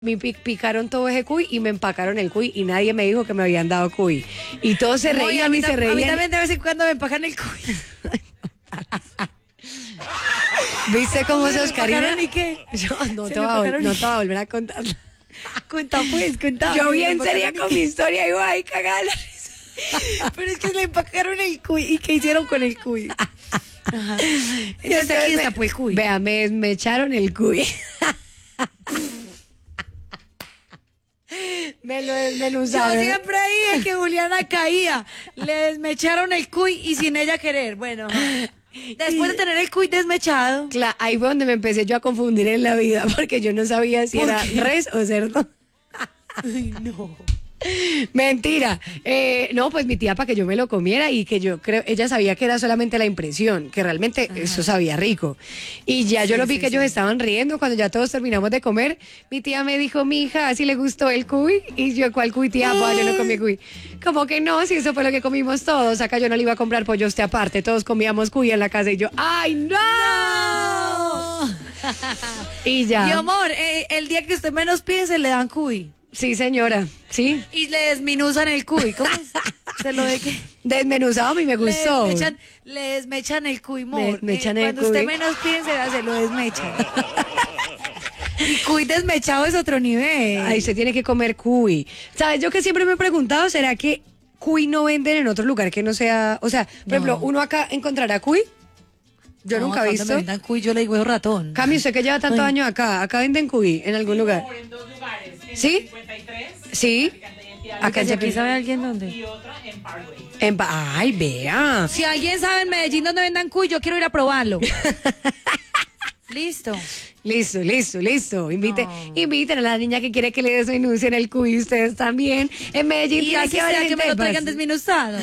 Me picaron todo ese cuy y me empacaron el cuy y nadie me dijo que me habían dado cuy. Y todos se reían y se reían. A mí también de vez en cuando me empacan el cuy. ¿Viste cómo sos, Karina? ¿Y qué? Yo no te voy a volver a contar. Cuenta pues, cuenta. Yo bien sería con mi historia y ay, cagada la risa. Pero es que le empacaron el cuy. ¿Y qué hicieron con el cuy? Ajá. Entonces, Aquí está pues el cuy. Vea, me echaron el cuy. Me lo desmenuzaron. Yo siempre dije que Juliana caía. Le desmecharon el cuy y sin ella querer. Bueno, después de tener el cuy desmechado. Claro, ahí fue donde me empecé yo a confundir en la vida, porque yo no sabía si era res o cerdo. Ay, no. Mentira. No, pues mi tía para que yo me lo comiera y que yo creo, ella sabía que era solamente la impresión, que realmente eso sabía rico. Y ya yo lo vi que ellos estaban riendo cuando ya todos terminamos de comer. Mi tía me dijo, mija, si le gustó el cuy. Y yo, ¿cuál cuy, tía? Pues yo no comí cuy. Como que no, si eso fue lo que comimos todos. Acá yo no le iba a comprar pollo a usted aparte. Todos comíamos cuy en la casa y yo, ¡ay, no! Y ya. Mi amor, el día que usted menos piense le dan cuy. Sí, señora, sí. Y le desminuzan el cuy. ¿Cómo es? ¿Se lo de qué? Desmenuzado a mí me gustó. Le desmechan el cuy, amor. Desmechan el cuando cuy. usted menos piense, se lo desmechan. Y cuy desmechado es otro nivel. Ahí se tiene que comer cuy. ¿Sabes? Yo que siempre me he preguntado, ¿será que cuy no venden en otro lugar que no sea... O sea, por ejemplo, ¿uno acá encontrará cuy? Yo nunca he visto. Cuando me vendan cuy, yo le digo es ratón. Cami, usted que lleva tantos años acá venden cuy en algún lugar. En 2 lugares. En ¿Sí? 53, Sí. Acá ya aquí sabe alguien dónde. y otra en Parkway. Ay, vea. Si alguien sabe en Medellín dónde vendan cuy, yo quiero ir a probarlo. Listo. Listo. Inviten a la niña que quiere que le desmenucen el cuy, ustedes también. En Medellín Y tiene así que haber sea que gente me lo de traigan paz. desmenuzado.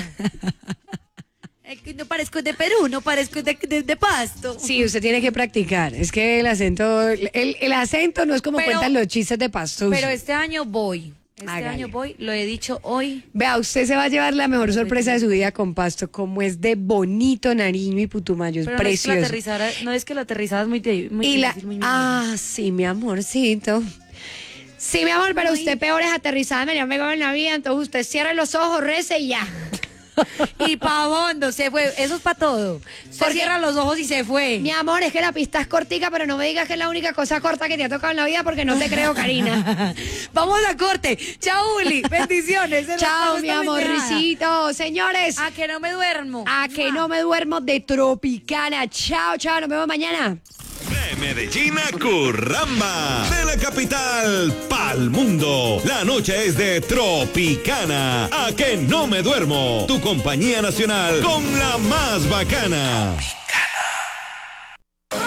No parezco de Perú, no parezco de Pasto. Sí, usted tiene que practicar. Es que el acento no es como Pero- cuentan los chistes de Pasto. Pero este año voy. Hágale. Lo he dicho hoy. Vea, usted se va a llevar la mejor sorpresa de su vida con Pasto, como es de bonito Nariño y Putumayo, es Pero precioso. no es que la aterrizada es muy y difícil, muy sí, mi amorcito. Sí, mi amor, pero usted peor es aterrizada, me llama en la vida, entonces usted cierra los ojos, rece y ya. Y pa' bondo, se fue. Eso es para todo. Se Porque- cierra los ojos y se fue. Mi amor, es que la pista es cortica, pero no me digas que es la única cosa corta que te ha tocado en la vida porque no te creo, Karina. Vamos a corte. Chao, Uli. Bendiciones. Chao, mi amorcito. Señores, A que no me duermo. a que no me duermo de Tropicana. Chao, nos vemos mañana. De Medellín a Curramba, de la capital pa'l mundo. La noche es de Tropicana. A que no me duermo. Tu compañía nacional con la más bacana.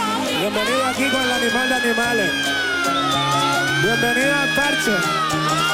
Bienvenido aquí con el animal de animales. Bienvenido al parche.